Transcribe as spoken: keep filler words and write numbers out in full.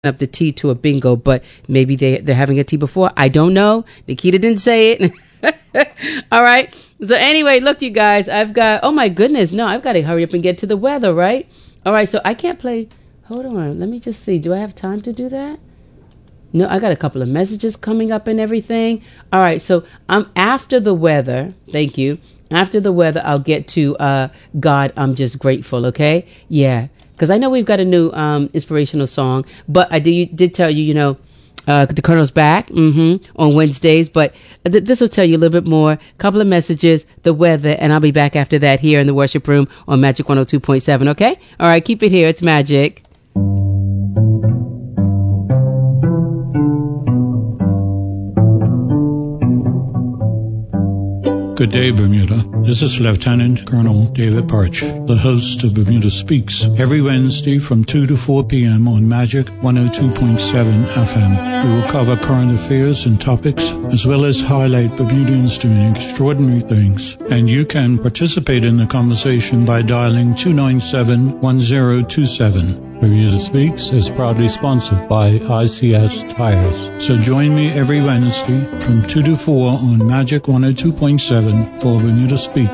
up the tea to a bingo, but maybe they, they're having a tea before. I don't know. Nikita didn't say it. All right. So anyway, look, you guys, I've got, oh my goodness, no, I've got to hurry up and get to the weather, right? All right. So I can't play. Hold on. Let me just see. Do I have time to do that? No, I got a couple of messages coming up and everything. All right. So I'm after the weather. Thank you. After the weather, I'll get to uh, God, I'm just grateful. Okay. Yeah. Because I know we've got a new um, inspirational song, but I did, did tell you, you know, uh, the Colonel's back mm-hmm, on Wednesdays, but th- this will tell you a little bit more. Couple of messages, the weather, and I'll be back after that here in the worship room on Magic one oh two point seven, okay? All right, keep it here. It's Magic. Good day, Bermuda. This is Lieutenant Colonel David Birch, the host of Bermuda Speaks, every Wednesday from two to four p.m. on Magic one oh two point seven F M. We will cover current affairs and topics, as well as highlight Bermudians doing extraordinary things. And you can participate in the conversation by dialing two nine seven, one oh two seven. Bermuda Speaks is proudly sponsored by I C S Tires. So join me every Wednesday from two to four on Magic one oh two point seven for Bermuda Speaks.